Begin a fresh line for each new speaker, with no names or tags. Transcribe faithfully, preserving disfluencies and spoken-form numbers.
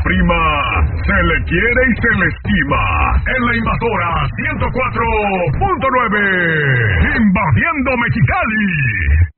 prima, se le quiere y se le estima. En la Invasora ciento cuatro punto nueve, invadiendo Mexicali.